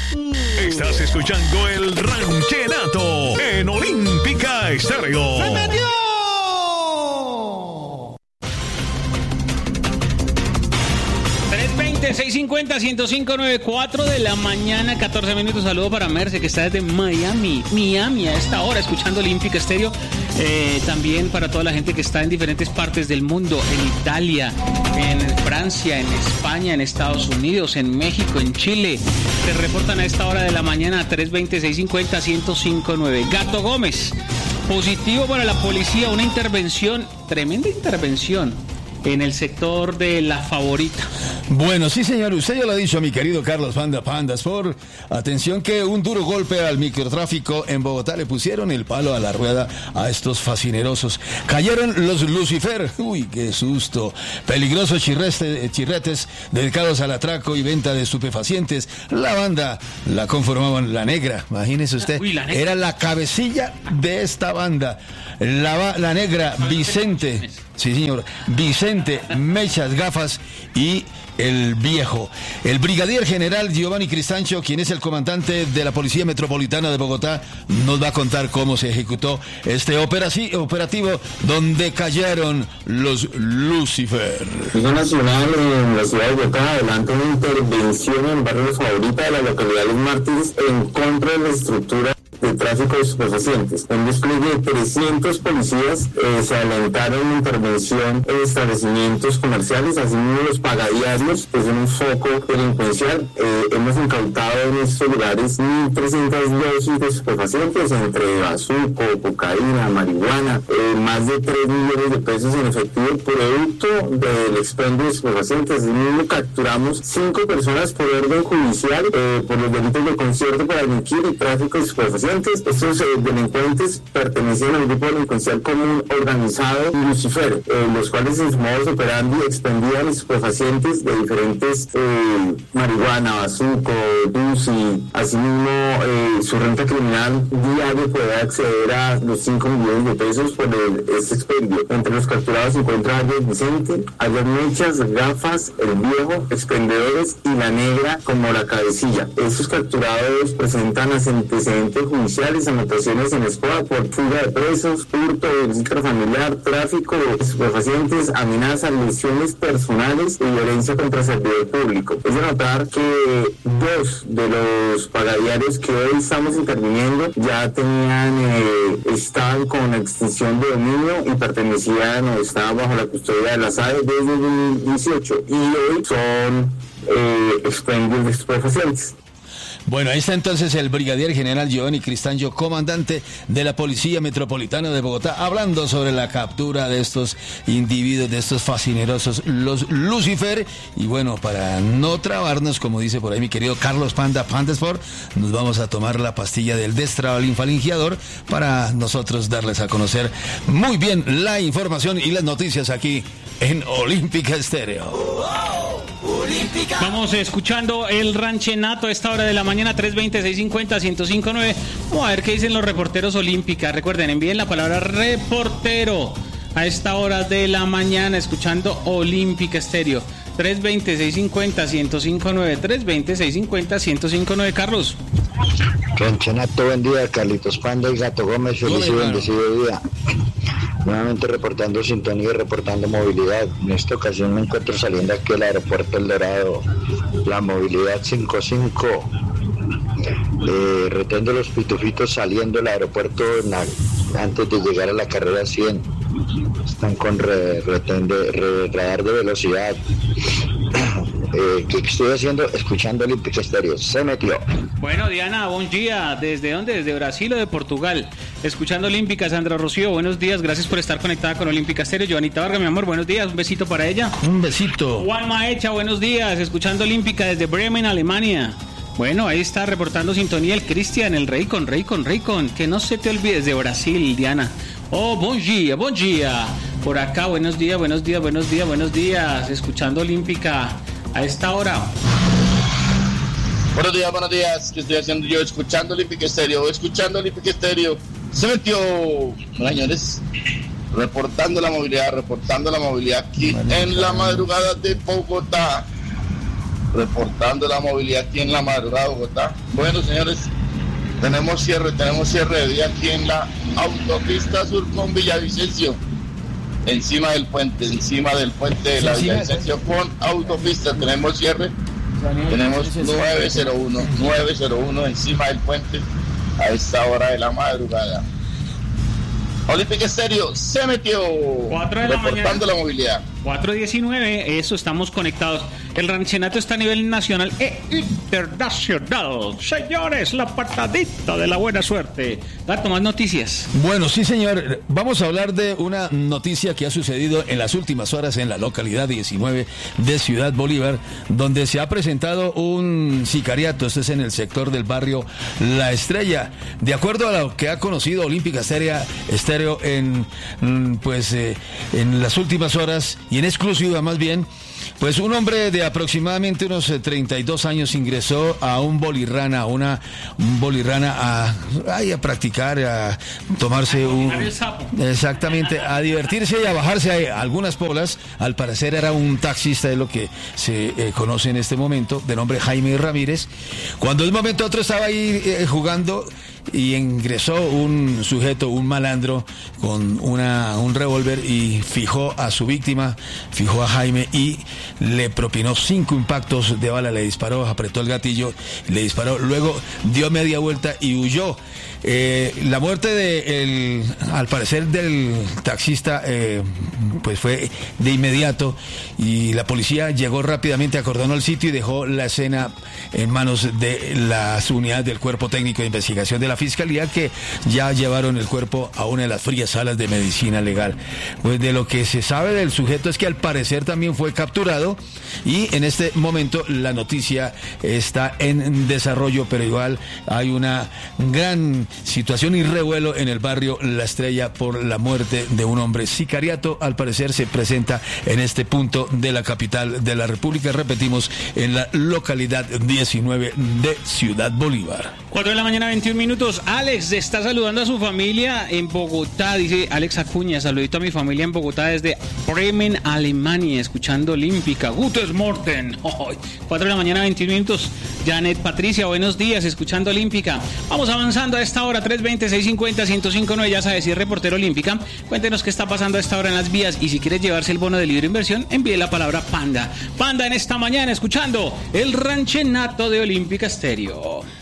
Estás escuchando el Ranchenato en Olímpica Estéreo. ¡Se metió! 650-105-94 de la mañana, 14 minutos. Saludo para Merce, que está desde Miami a esta hora, escuchando Olímpica Estéreo. También para toda la gente que está en diferentes partes del mundo, en Italia, en Francia, en España, en Estados Unidos, en México, en Chile. Se reportan a esta hora de la mañana, 320-650-1059. Gato Gómez, positivo para la policía, una intervención, tremenda intervención en el sector de La Favorita. Bueno, sí, señor, usted ya lo ha dicho, mi querido Carlos Pandasport. Atención que un duro golpe al microtráfico en Bogotá le pusieron el palo a la rueda a estos fascinerosos. Cayeron los Lucifer. Uy, qué susto. Peligrosos chirretes dedicados al atraco y venta de estupefacientes. La banda la conformaban La Negra, imagínese usted. Uy, La Negra. Era la cabecilla de esta banda. La Negra, Vicente. Sí, señor. Vicente, Mechas, Gafas y el Viejo. El brigadier general Giovanni Cristancho, quien es el comandante de la Policía Metropolitana de Bogotá, nos va a contar cómo se ejecutó este operativo donde cayeron los Lucifer. Policía Nacional en la ciudad de Bogotá adelanta una intervención en el barrio Favorita de la localidad de Los Mártires en contra de la estructura de tráfico de estupefacientes. Un despliegue de 300 policías se adelantaron en intervención en establecimientos comerciales, así mismo los pagadiarios, que son un foco delincuencial. Hemos incautado en estos lugares 1.300 dosis de estupefacientes, entre bazuco, cocaína, marihuana, más de 3 millones de pesos en efectivo producto del expendio de estupefacientes. Así mismo capturamos 5 personas por orden judicial por los delitos de concierto para delinquir y tráfico de estupefacientes. Estos delincuentes pertenecían al grupo delincuencial común organizado Lucifer, los cuales en su modus operandi expendían estupefacientes de diferentes marihuana, bazuco, dulce. Asimismo, su renta criminal diaria puede acceder a los 5 millones de pesos por este expendio. Entre los capturados se encuentra alias Vicente, alias Mechas, Gafas, el Viejo, expendedores y La Negra como la cabecilla. Estos capturados presentan antecedentes judiciales, anotaciones en escoba por fuga de presos, hurto de registro familiar, tráfico de estupefacientes, amenazas, lesiones personales y violencia contra servidor público. Es de notar que 2 de los pagadiarios que hoy estamos interviniendo ya estaban con extinción de dominio y pertenecían o estaban bajo la custodia de la SAE desde 2018 y hoy son expendios de estupefacientes. Bueno, ahí está entonces el brigadier general Giovanni Cristancho, comandante de la Policía Metropolitana de Bogotá, hablando sobre la captura de estos individuos, de estos fascinerosos, los Lucifer. Y bueno, para no trabarnos, como dice por ahí mi querido Carlos Pandasport, nos vamos a tomar la pastilla del destrabalinfalingiador para nosotros darles a conocer muy bien la información y las noticias aquí en Olímpica Estéreo. Vamos escuchando el Ranchenato a esta hora de la mañana, 320-650-1059. Vamos a ver qué dicen los reporteros Olímpica. Recuerden, envíen la palabra reportero a esta hora de la mañana, escuchando Olímpica Estéreo. 320-650-1059, 320-650-1059. Carlos. Ranchenato, buen día. Carlitos Panda y Gato Gómez, feliz y bendecido día. Nuevamente reportando sintonía y reportando movilidad. En esta ocasión me encuentro saliendo aquí del aeropuerto El Dorado, la movilidad 55, retén de los Pitufitos saliendo del aeropuerto antes de llegar a la carrera 100. Están con retén de radar de velocidad. ¿Qué estoy haciendo? Escuchando Olímpica Estéreo. Se metió. Bueno, Diana, buen día. ¿Desde dónde? ¿Desde Brasil o de Portugal? Escuchando Olímpica. Sandra Rocío, buenos días. Gracias por estar conectada con Olímpica Estéreo. Joanita Vargas, mi amor, buenos días. Un besito para ella. Un besito. Juan Maecha, buenos días. Escuchando Olímpica desde Bremen, Alemania. Bueno, ahí está reportando sintonía el Cristian, el Raycon. Que no se te olvides de Brasil, Diana. Oh, buen día. Por acá, buenos días. Escuchando Olímpica a esta hora. Buenos días. ¿Qué estoy haciendo yo? Escuchando Olímpica Estéreo. Se metió, señores. Reportando la movilidad aquí en la madrugada de Bogotá. reportando la movilidad aquí en la madrugada de Bogotá. Bueno, señores, tenemos cierre de día aquí en la autopista sur con Villavicencio, encima del puente de la Villavicencio con autopista. Tenemos cierre, tenemos 901 encima del puente a esta hora de la madrugada. Olímpica Estéreo se metió 4 de la reportando mañana. la movilidad. 4:19, eso, estamos conectados. El ranchenato está a nivel nacional e internacional. Señores, la patadita de la buena suerte. Gato, más noticias. Bueno, sí, señor. Vamos a hablar de una noticia que ha sucedido en las últimas horas en la localidad 19 de Ciudad Bolívar, donde se ha presentado un sicariato. Este es en el sector del barrio La Estrella. De acuerdo a lo que ha conocido Olímpica Estéreo en las últimas horas, y en exclusiva más bien, pues un hombre de aproximadamente unos 32 años ingresó a un bolirrana, a practicar, a tomarse exactamente, a divertirse y a bajarse a algunas polas. Al parecer era un taxista, es lo que se conoce en este momento, de nombre Jaime Ramírez. Cuando de un momento a otro estaba ahí jugando, y ingresó un sujeto, un malandro, con un revólver y fijó a su víctima, fijó a Jaime y le propinó 5 impactos de bala, le disparó, apretó el gatillo, le disparó, luego dio media vuelta y huyó. La muerte al parecer del taxista pues fue de inmediato, y la policía llegó rápidamente, acordonó el sitio y dejó la escena en manos de las unidades del Cuerpo Técnico de Investigación de la Fiscalía, que ya llevaron el cuerpo a una de las frías salas de medicina legal. Pues de lo que se sabe del sujeto es que al parecer también fue capturado, y en este momento la noticia está en desarrollo, pero igual hay una gran situación y revuelo en el barrio La Estrella por la muerte de un hombre. Sicariato al parecer se presenta en este punto de la capital de la República, repetimos, en la localidad 19 de Ciudad Bolívar. 4 de la mañana, 21 minutos. Alex está saludando a su familia en Bogotá, dice Alex Acuña. Saludito a mi familia en Bogotá desde Bremen, Alemania, escuchando Olímpica. Gutes Morten. 4 de la mañana, 21 minutos. Janet Patricia, buenos días, escuchando Olímpica. Vamos avanzando a esta hora, 320-650-1059, ya sabes, si es reportero Olímpica, cuéntenos qué está pasando a esta hora en las vías, y si quieres llevarse el bono de libre inversión, envíe la palabra Panda. Panda en esta mañana, escuchando el ranchenato de Olímpica Estéreo.